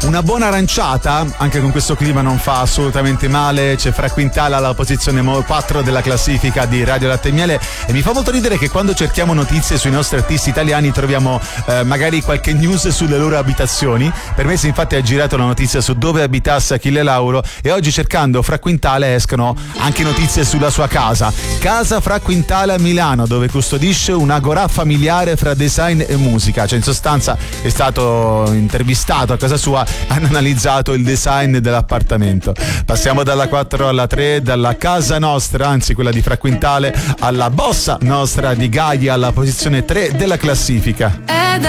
una buona aranciata, anche con questo clima non fa assolutamente male. C'è Fra Quintale alla posizione 4 della classifica di Radio Latte e Miele, e mi fa molto ridere che quando cerchiamo notizie sui nostri artisti italiani troviamo magari qualche news sulle loro abitazioni. Per me infatti ha girato la notizia su dove abitasse Achille Lauro, e oggi cercando Fra Quintale escono anche notizie sulla sua casa Fra Quintale a Milano, dove custodisce un'agorà familiare fra design e musica. Cioè in sostanza è stato intervistato a casa sua, hanno analizzato il design dell'appartamento. Passiamo dalla 4 alla 3, dalla casa nostra, anzi quella di Fra Quintale, alla bossa nostra di Gaia alla posizione 3 della classifica. Ed